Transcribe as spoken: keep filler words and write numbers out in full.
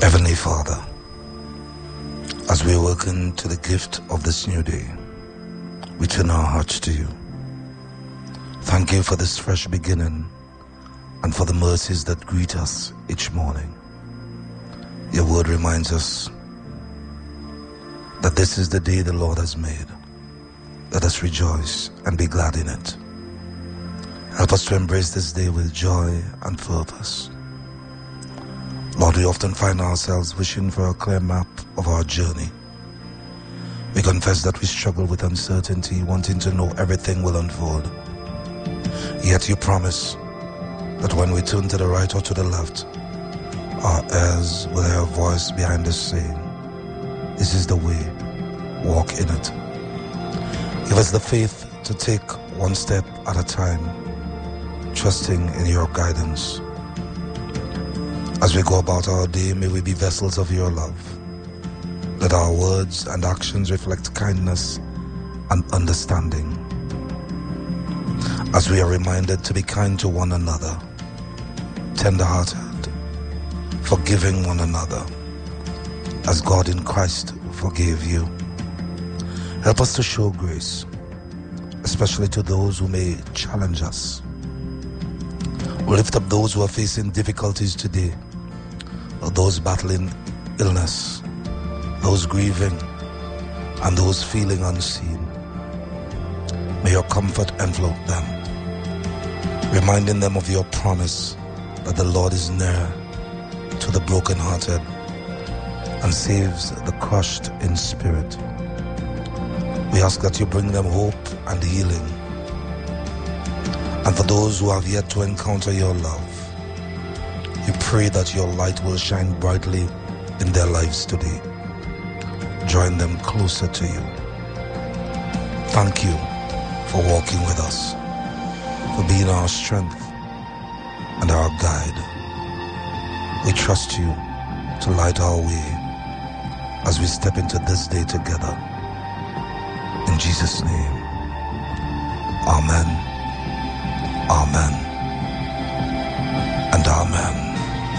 Heavenly Father, as we awaken to the gift of this new day, we turn our hearts to you. Thank you for this fresh beginning and for the mercies that greet us each morning. Your word reminds us that this is the day the Lord has made. Let us rejoice and be glad in it. Help us to embrace this day with joy and purpose. Lord, we often find ourselves wishing for a clear map of our journey. We confess that we struggle with uncertainty, wanting to know everything will unfold. Yet you promise that when we turn to the right or to the left, our ears will hear a voice behind us saying, "This is the way, walk in it." Give us the faith to take one step at a time, trusting in your guidance. As we go about our day, may we be vessels of your love. Let our words and actions reflect kindness and understanding. As we are reminded to be kind to one another, tender-hearted, forgiving one another, as God in Christ forgave you. Help us to show grace, especially to those who may challenge us. We lift up those who are facing difficulties today, or those battling illness, those grieving, and those feeling unseen. May your comfort envelop them, reminding them of your promise that the Lord is near to the brokenhearted and saves the crushed in spirit. We ask that you bring them hope and healing. And for those who have yet to encounter your love, we pray that your light will shine brightly in their lives today. Join them closer to you. Thank you for walking with us, for being our strength and our guide. We trust you to light our way as we step into this day together. In Jesus' name, amen, amen, and amen.